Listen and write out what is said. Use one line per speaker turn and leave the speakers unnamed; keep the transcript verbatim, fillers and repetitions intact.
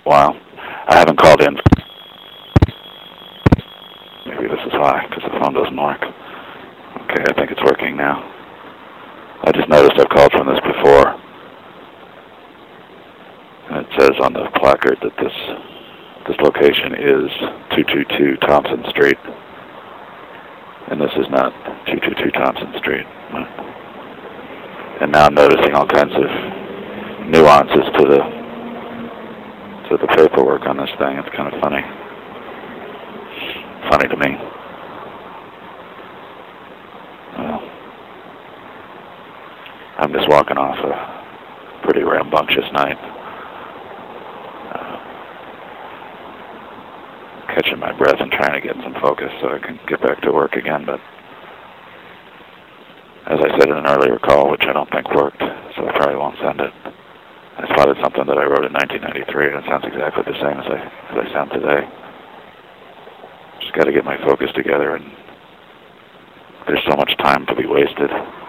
while. I haven't called in. Maybe this is why, because the phone doesn't work. Okay, I think it's working now. I just noticed I've called from this before. And it says on the placard that this this location is two two two Thompson Street. And this is not two two two Thompson Street. And now I'm noticing all kinds of nuances to the to the paperwork on this thing. It's kind of funny. Funny to me. Well, I'm just walking off a pretty rambunctious night. Uh, catching my breath and trying to get some focus so I can get back to work again, but as I said in an earlier call, which I don't think worked, so I probably won't send it. I spotted something that I wrote in nineteen ninety-three, and it sounds exactly the same as I, as I sound today. Just got to get my focus together, and there's so much time to be wasted.